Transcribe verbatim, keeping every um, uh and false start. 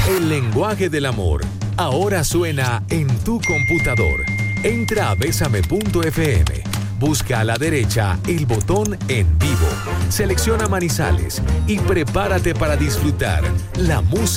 El lenguaje del amor ahora suena en tu computador. Entra a bésame punto efe eme. Busca a la derecha el botón En Vivo. Selecciona Manizales y prepárate para disfrutar la música